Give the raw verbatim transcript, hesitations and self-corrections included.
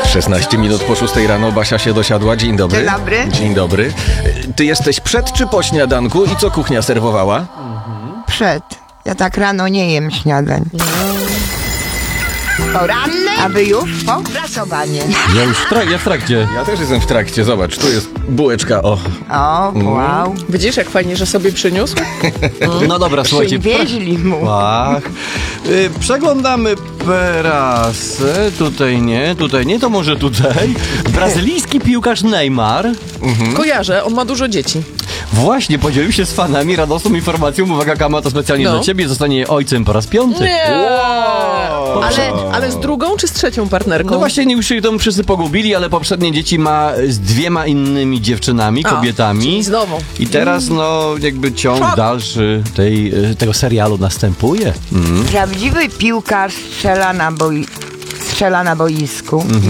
szesnaście minut po szóstej rano Basia się dosiadła. Dzień dobry. Dzień dobry. Dzień dobry. Ty jesteś przed czy po śniadanku i co kuchnia serwowała? Przed. Ja tak rano nie jem śniadań. Poranne, a wy już po prasowanie. Ja już w, trak- ja w trakcie. Ja też jestem w trakcie. Zobacz, tu jest bułeczka, o. O, wow. Widzisz, jak fajnie, że sobie przyniósł? No dobra, słuchajcie. Przywieźli mu. Ach, y, przeglądamy prasę. Tutaj nie, tutaj nie, to może tutaj. Brazylijski piłkarz Neymar Kojarzę, on ma dużo dzieci. właśnie podzielił się z fanami radosną informacją. Uwaga, Kama, to specjalnie No. dla ciebie. Zostanie ojcem po raz piąty. Nie! Wow. Ale, ale z drugą czy z trzecią partnerką? No właśnie, już się tam wszyscy pogubili, ale poprzednie dzieci ma z dwiema innymi dziewczynami, A, kobietami. czyli z nową. I teraz, no, jakby ciąg Szok. dalszy tej, tego serialu następuje. Mm. Prawdziwy piłkarz strzela na, boi... strzela na boisku.